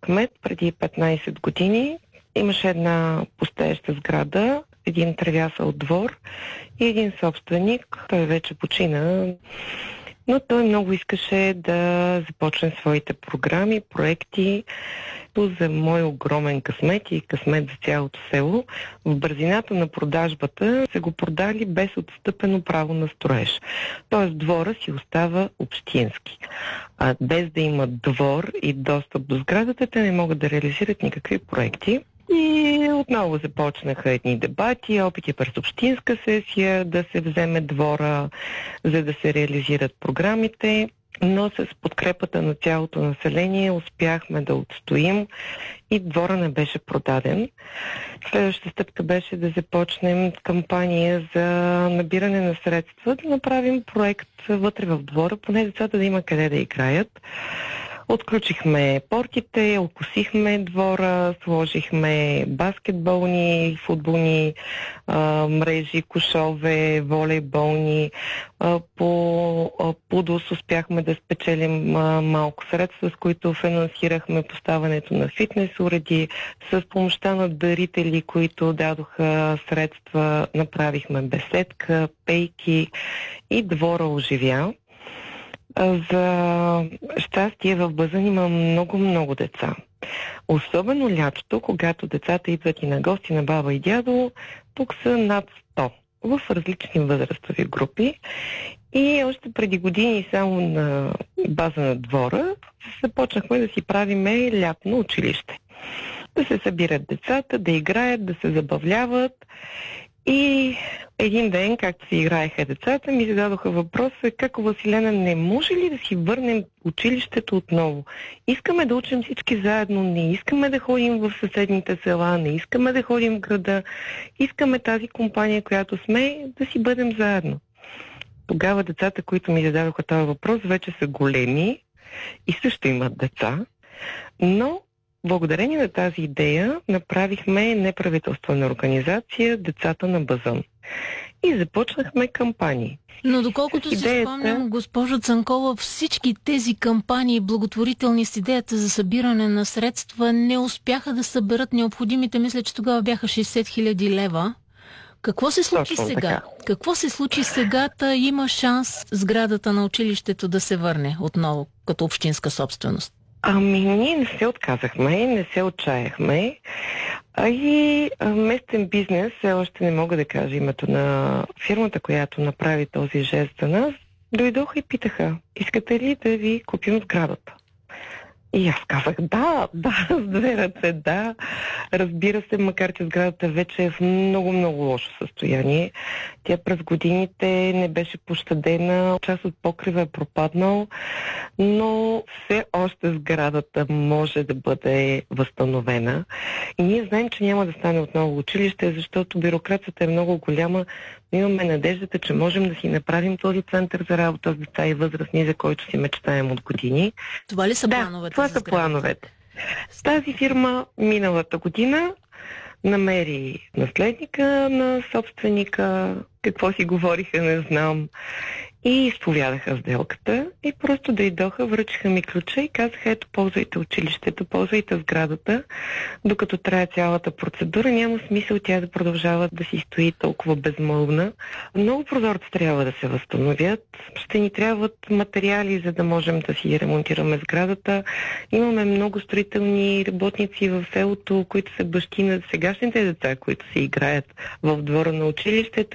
кмет преди 15 години. Имаше една пустееща сграда, един тревясал двор и един собственик. Той вече почина, но той много искаше да започне своите програми, проекти. За мой огромен късмет и късмет за цялото село, в бързината на продажбата се го продали без отстъпено право на строеж. Тоест двора си остава общински. А без да има двор и достъп до сградата, те не могат да реализират никакви проекти. И отново започнаха едни дебати, опити през общинска сесия да се вземе двора, за да се реализират програмите. Но с подкрепата на цялото население успяхме да отстоим и двора не беше продаден. Следващата стъпка беше да започнем кампания за набиране на средства, да направим проект вътре в двора, поне децата да има къде да играят. Отключихме портите, окосихме двора, сложихме баскетболни, футболни мрежи, кошове, волейболни. По ПУДОС успяхме да спечелим малко средства, с които финансирахме поставянето на фитнес уреди. С помощта на дарители, които дадоха средства, направихме беседка, пейки и двора оживя. За щастие в Бъзън има много деца. Особено лятото, когато децата идват и на гости на баба и дядо, тук са над 100 в различни възрастови групи. И още преди години само на база на двора започнахме да си правиме лятно училище. Да се събират децата, да играят, да се забавляват. И един ден, както си играеха децата, ми зададоха въпроса: како Василена, не може ли да си върнем училището отново? Искаме да учим всички заедно, не искаме да ходим в съседните села, не искаме да ходим в града, искаме тази компания, която сме, да си бъдем заедно. Тогава децата, които ми зададоха този въпрос, вече са големи и също имат деца, но благодарение на тази идея направихме неправителствена организация "Децата на Бъзън" и започнахме кампании. Но доколкото си спомням, госпожо Цанкова, всички тези кампании, благотворителни с идеята за събиране на средства, не успяха да съберат необходимите, мисля, че тогава бяха 60 000 лева. Какво се случи Точно сега? Така. Какво се случи сега? Има шанс сградата на училището да се върне отново като общинска собственост? Ние не се отказахме, не се отчаяхме. И местен бизнес, все още не мога да кажа името на фирмата, която направи този жест за нас, дойдоха и питаха: искате ли да ви купим сградата? И аз казах да, с две ръце, да. Разбира се, макар че сградата вече е в много лошо състояние. Тя през годините не беше пощадена, част от покрива е пропаднал, но все още сградата може да бъде възстановена. И ние знаем, че няма да стане отново училище, защото бюрокрацията е много голяма. Имаме надеждата, че можем да си направим този център за работа с деца и възрастни, за който си мечтаем от години. Това ли са плановете? Това са плановете. Тази фирма миналата година намери наследника на собственика, какво си говориха, не знам, и изповядаха сделката и просто дойдоха, връчиха ми ключа и казаха: ето, ползвайте училището, ползвайте сградата, докато трае цялата процедура. Няма смисъл тя да продължава да си стои толкова безмълвна. Много прозорци трябва да се възстановят. Ще ни трябват материали, за да можем да си ремонтираме сградата. Имаме много строителни работници в селото, които са бащи на сегашните деца, които си играят в двора на училището.